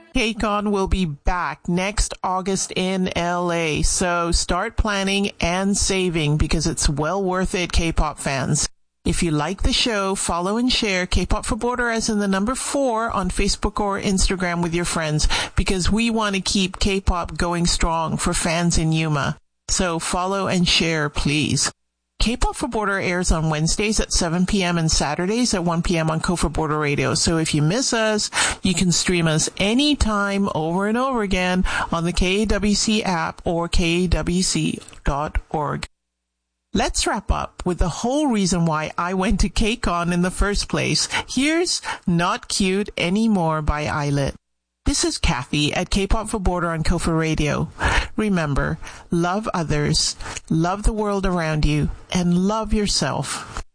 KCON will be back next August in LA, so start planning and saving because it's well worth it, K-pop fans. If you like the show, follow and share K-Pop for Border as in the number 4 on Facebook or Instagram with your friends because we want to keep K-pop going strong for fans in Yuma. So follow and share, please. K-Pop for Border airs on Wednesdays at 7 p.m. and Saturdays at 1 p.m. on Ko for Border Radio. So if you miss us, you can stream us anytime over and over again on the KAWC app or KAWC.org. Let's wrap up with the whole reason why I went to KCON in the first place. Here's Not Cute Anymore by Islet. This is Kathy at K-Pop for Border on Ko for Radio. Remember, love others, love the world around you, and love yourself.